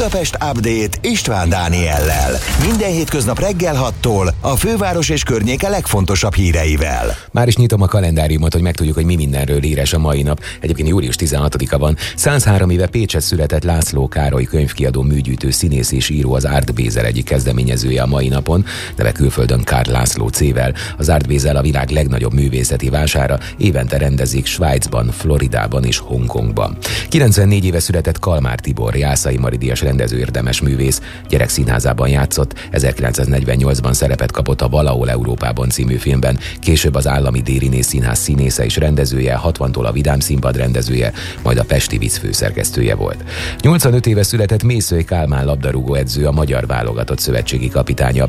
Budapest Update István Dániellel. Minden hétköznap reggel 6-tól a főváros és környéke legfontosabb híreivel. Már is nyitom a kalendáriumot, hogy megtudjuk, hogy mi mindenről híres a mai nap. Egyébként július 16-a van. 103 éve Pécset született László Károly könyvkiadó, műgyűjtő, színész és író, az Art Basel egyik kezdeményezője a mai napon, neve külföldön Karl László C-vel. Az Art Basel a világ legnagyobb művészeti vására, évente rendezik Svájcban, Floridában és Hongkongban. 94 éve született Kalmár Tibor, Jászai Mari díjas rendező, érdemes művész, Gyerekszínházában játszott, 1948-ban szerepet kapott a Valahol Európában című filmben, később az Állami Dériné Színház színésze és rendezője, 60-tól a Vidám Színpad rendezője, majd a Pesti Vicc főszerkesztője volt. 85 éve született Mészöly Kálmán labdarúgó edző, a magyar válogatott szövetségi kapitánya.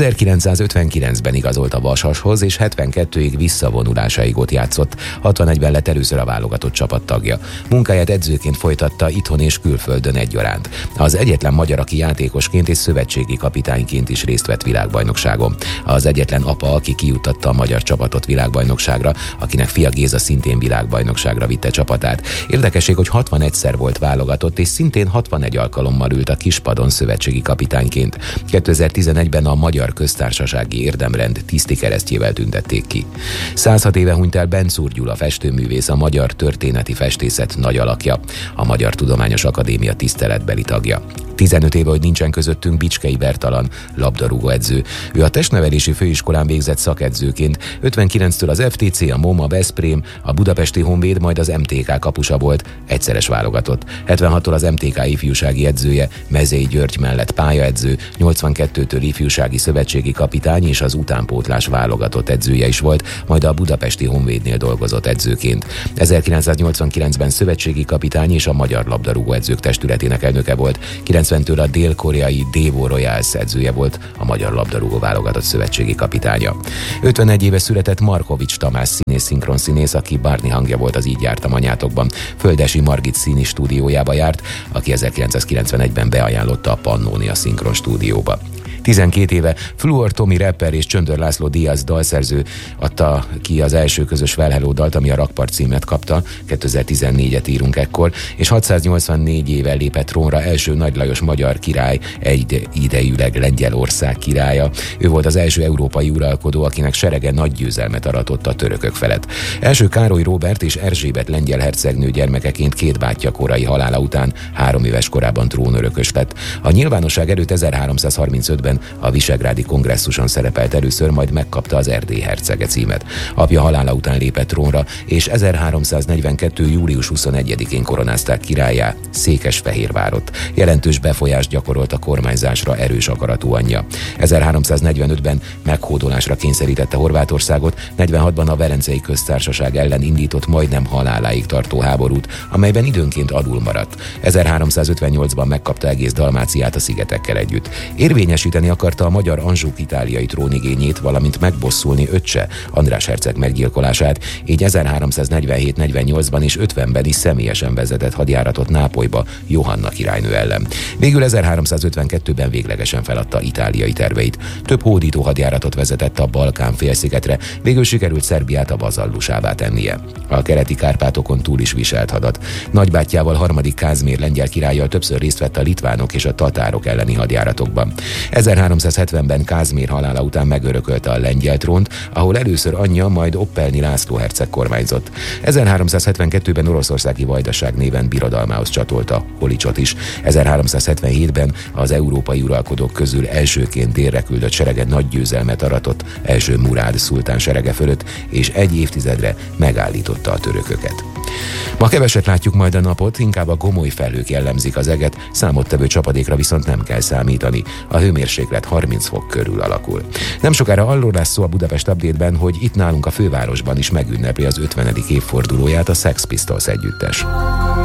1959-ben igazolt a Vasashoz, és 72-ig visszavonulásáig ott játszott. 61-ben lett először a válogatott csapattagja. Munkáját edzőként folytatta itthon és külföldön egyaránt. Az egyetlen magyar, aki játékosként és szövetségi kapitányként is részt vett világbajnokságon. Az egyetlen apa, aki kijutatta a magyar csapatot világbajnokságra, akinek fia Géza szintén világbajnokságra vitte csapatát. Érdekesség, hogy 61-szer volt válogatott, és szintén 61 alkalommal ült a kispadon szövetségi kapitányként. 2011-ben a Magyar Köztársasági Érdemrend tisztikeresztjével tüntették ki. 106 éve hunyt el Bencúr Gyula festőművész, a magyar történeti festészet nagy alakja, a Magyar Tudományos Akadémia tiszteletbeli tagja. 15 éve, hogy nincsen közöttünk Bicskei Bertalan, labdarúgó edző. Ő a testnevelési főiskolán végzett szakedzőként. 59-től az FTC, a MOM, a Veszprém, a Budapesti Honvéd, majd az MTK kapusa volt, egyszeres válogatott. 76-tól az MTK ifjúsági edzője, Mezei György mellett pályaedző, 82-től ifjúsági szövetségi kapitány és az utánpótlás válogatott edzője is volt, majd a Budapesti Honvédnél dolgozott edzőként. 1989-ben szövetségi kapitány és a Magyar Labdarúgó Edzők Testületének elnöke volt. 90-től a dél-koreai Daewoo Royals edzője volt, a magyar labdarúgó válogatott szövetségi kapitánya. 51 éve született Markovics Tamás színész, szinkronszínész, aki Barney hangja volt az Így jártam anyátokban. Földesi Margit színi stúdiójába járt, aki 1991-ben beajánlotta a Pannónia szinkron stúdióba. 12 éve Fluor Tomi rapper és Csöndör László Díaz dalszerző adta ki az első közös Well Hello dalt, ami a Rakpart címet kapta, 2014-et írunk ekkor, és 684 éve lépett trónra első Nagy Lajos magyar király, idejűleg Lengyelország királya. Ő volt az első európai uralkodó, akinek serege nagy győzelmet aratott a törökök felett. Első Károly Róbert és Erzsébet lengyel hercegnő gyermekeként két bátyja korai halála után 3 éves korában trónörökös lett. A nyilvánosság előtt 1335-ben a Visegrádi kongresszuson szerepelt először, majd megkapta az Erdély hercege címet. Apja halála után lépett trónra, és 1342. július 21-én koronázták királlyá Székesfehérvárot. Jelentős befolyást gyakorolt a kormányzásra erős akaratú anyja. 1345-ben meghódolásra kényszerítette Horvátországot, 46-ban a Velencei Köztársaság ellen indított majdnem haláláig tartó háborút, amelyben időnként alul maradt. 1358-ban megkapta egész Dalmáciát a szigetekkel együtt. Érvényesíteni akarta a magyar Anjou-itáliai trónigényét, valamint megbosszulni öccse, András herceg meggyilkolását, így 1347-48-ban és 50-ben is személyesen vezetett hadjáratot Nápolyba Johanna királynő ellen. Végül 1352-ben véglegesen feladta itáliai terveit. Több hódító hadjáratot vezetett a Balkán-félszigetre, végül sikerült Szerbiát a vazallusává tennie. A keleti Kárpátokon túl is viselt hadat. Nagybátyjával, harmadik Kázmér lengyel királlyal többször részt vett a litvánok és a tatárok elleni hadjáratokban. 1370-ben Kázmér halála után megörökölte a lengyel trónt, ahol először anyja, majd Oppelni László herceg kormányzott. 1372-ben oroszországi Vajdaság néven birodalmához csatolta Holicsot is. 1377-ben az európai uralkodók közül elsőként délre küldött serege nagy győzelmet aratott első Murád szultán serege fölött, és egy évtizedre megállította a törököket. Ma keveset látjuk majd a napot, inkább a gomoly felhők jellemzik az eget, számottevő csapadékra viszont nem kell számítani. A hőmérséklet 30 fok körül alakul. Nem sokára arról lesz szó a Budapest Update-ben, hogy itt nálunk a fővárosban is megünnepli az 50. évfordulóját a Sex Pistols együttes.